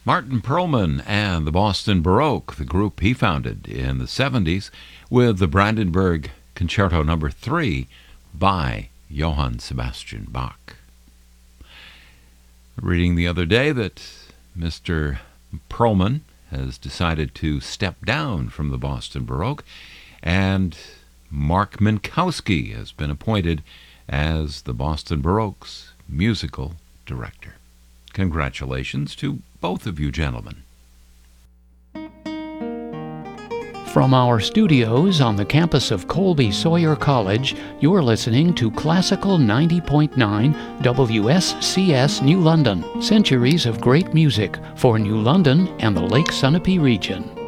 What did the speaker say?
Martin Perlman and the Boston Baroque, the group he founded in the 70s, with the Brandenburg Concerto No. 3 by Johann Sebastian Bach. Reading the other day that Mr. Perlman has decided to step down from the Boston Baroque, and Mark Minkowski has been appointed as the Boston Baroque's musical director. Congratulations to both of you gentlemen. From our studios on the campus of Colby Sawyer College, you're listening to Classical 90.9 WSCS New London. Centuries of great music for New London and the Lake Sunapee region.